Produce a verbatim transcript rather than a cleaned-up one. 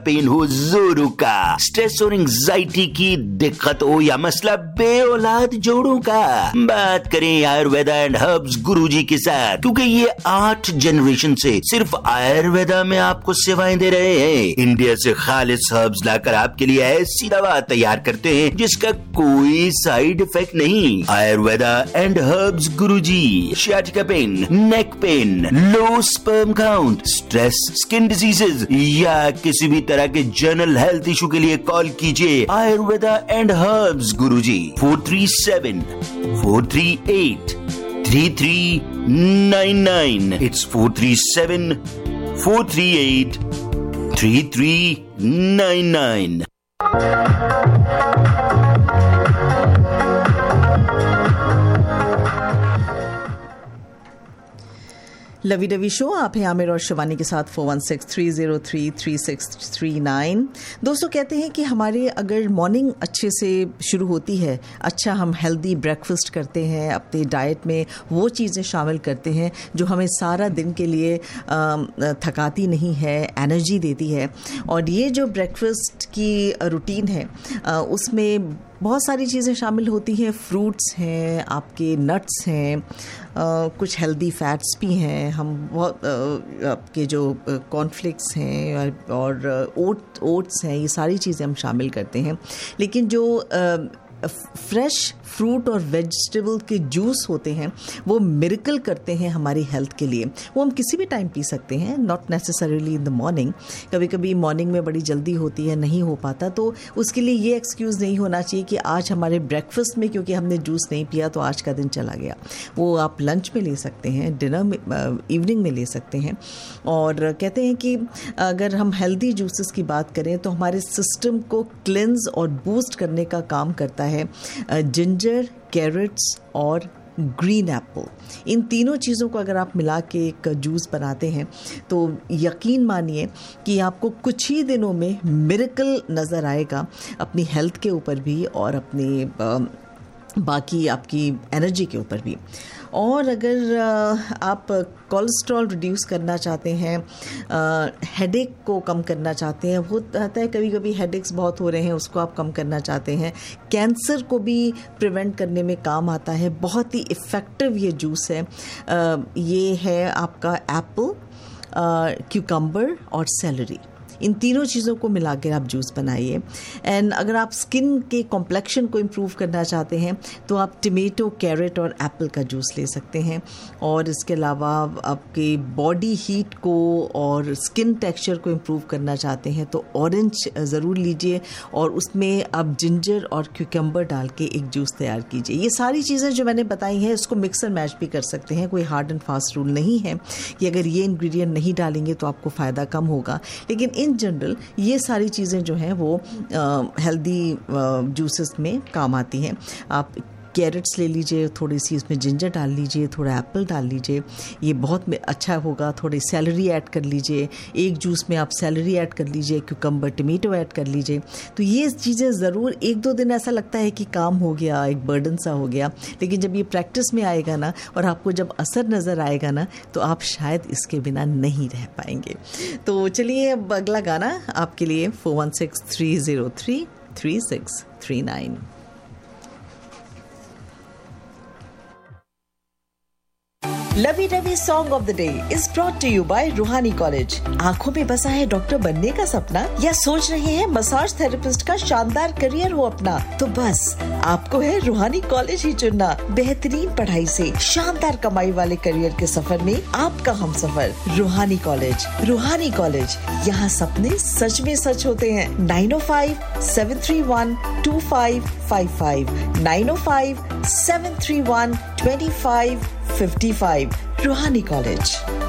Pen हो जोरों का, स्ट्रेस और एंजाइटी की दिक्कत हो या मसला बे औलाद जोड़ों का, बात करें आयुर्वेदा एंड हर्ब्स गुरुजी के साथ, क्योंकि ये आठ जनरेशन से सिर्फ आयुर्वेदा में आपको सेवाएं दे रहे हैं। इंडिया से खालिस हर्ब्स लाकर आपके लिए ऐसी दवा तैयार करते हैं जिसका कोई साइड इफेक्ट नहीं। Ayurveda and herbs Guruji, sciatica pen, neck pain, low sperm count, stress, skin diseases या किसी भी तरह के जनरल हेल्थ इशू के लिए कॉल कीजिए Ayurveda and herbs Guruji, four three seven four three eight three three nine nine. It's four three seven four three eight three three nine nine. Lovey dovey show, आप हैं आमिर और शिवानी के साथ four one six three zero three three six three nine. दोस्तों कहते हैं कि हमारे अगर मॉर्निंग अच्छे से शुरू होती है, अच्छा हम हेल्दी ब्रेकफास्ट करते हैं, अपने डाइट में वो चीज़ें शामिल करते हैं जो हमें सारा दिन के लिए थकाती नहीं है, एनर्जी देती है। और ये जो ब्रेकफास्ट की रूटीन है उसमें बहुत सारी चीज़ें शामिल होती हैं। फ्रूट्स हैं, आपके नट्स हैं, आ, कुछ हेल्दी फैट्स भी हैं, हम बहुत आपके जो कॉर्नफ्लेक्स हैं और, और ओट ओट्स हैं, ये सारी चीज़ें हम शामिल करते हैं। लेकिन जो आ, फ्रेश फ्रूट और वेजिटेबल के जूस होते हैं वो मिरेकल करते हैं हमारी हेल्थ के लिए। वो हम किसी भी टाइम पी सकते हैं, not necessarily in the morning. कभी कभी मॉर्निंग में बड़ी जल्दी होती है, नहीं हो पाता, तो उसके लिए ये एक्सक्यूज़ नहीं होना चाहिए कि आज हमारे ब्रेकफास्ट में क्योंकि हमने जूस नहीं पिया तो आज का दिन चला गया। वो आप लंच में ले सकते हैं, डिनर में, इवनिंग में ले सकते हैं। और कहते हैं कि अगर हम हेल्दी जूसेस की बात करें तो हमारे सिस्टम को क्लेंज और बूस्ट करने का काम करता है जिंजर, कैरेट्स और ग्रीन एप्पल। इन तीनों चीज़ों को अगर आप मिला के एक जूस बनाते हैं तो यकीन मानिए कि आपको कुछ ही दिनों में मिरेकल नज़र आएगा अपनी हेल्थ के ऊपर भी और अपनी बाकी आपकी एनर्जी के ऊपर भी। और अगर आप कोलेस्ट्रॉल रिड्यूस करना चाहते हैं, हेडेक को कम करना चाहते हैं, होता है कभी कभी हेडेक्स बहुत हो रहे हैं, उसको आप कम करना चाहते हैं, कैंसर को भी प्रिवेंट करने में काम आता है, बहुत ही इफ़ेक्टिव ये जूस है। ये है आपका एप्पल, क्यूकम्बर और सेलरी। इन तीनों चीज़ों को मिलाकर आप जूस बनाइए। एंड अगर आप स्किन के कॉम्प्लेक्शन को इम्प्रूव करना चाहते हैं तो आप टमेटो, कैरेट और एप्पल का जूस ले सकते हैं। और इसके अलावा आपके बॉडी हीट को और स्किन टेक्सचर को इम्प्रूव करना चाहते हैं तो ऑरेंज ज़रूर लीजिए और उसमें आप जिंजर और क्यूकम्बर डाल के एक जूस तैयार कीजिए। ये सारी चीज़ें जो मैंने बताई हैं इसको मिक्स एंड मैच भी कर सकते हैं, कोई हार्ड एंड फास्ट रूल नहीं है कि अगर ये इंग्रेडिएंट नहीं डालेंगे तो आपको फ़ायदा कम होगा। लेकिन इन जनरल ये सारी चीज़ें जो हैं वो हेल्दी जूसेस में काम आती हैं। आप कैरेट्स ले लीजिए, थोड़ी सी इसमें जिंजर डाल लीजिए, थोड़ा एप्पल डाल लीजिए, ये बहुत अच्छा होगा। थोड़ी सैलरी ऐड कर लीजिए, एक जूस में आप सैलरी ऐड कर लीजिए, क्यूकम्बर, टमेटो ऐड कर लीजिए। तो ये चीज़ें ज़रूर, एक दो दिन ऐसा लगता है कि काम हो गया, एक बर्डन सा हो गया, लेकिन जब ये प्रैक्टिस में आएगा ना और आपको जब असर नज़र आएगा ना तो आप शायद इसके बिना नहीं रह पाएंगे। तो चलिए अब अगला गाना आपके लिए four one six three zero three three six three nine. Lovey dovey song of the day is brought to you bye रूहानी कॉलेज। आंखों में बसा है डॉक्टर बनने का सपना या सोच रहे हैं मसाज थेरेपिस्ट का शानदार करियर हो अपना, तो बस आपको है रूहानी कॉलेज ही चुनना। बेहतरीन पढ़ाई से शानदार कमाई वाले करियर के सफर में आपका हमसफर रूहानी कॉलेज। रूहानी कॉलेज, यहाँ सपने सच में सच होते हैं। नाइन ओ five seven three one two five five five nine ओ five seven three one two five fifty five. रूहानी कॉलेज।